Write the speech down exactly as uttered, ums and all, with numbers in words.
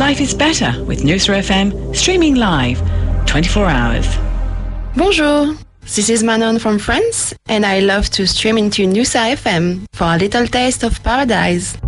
Life is better with Nusra F M, streaming live, twenty-four hours. Bonjour, this is Manon from France, and I love to stream into Nusra F M for a little taste of paradise.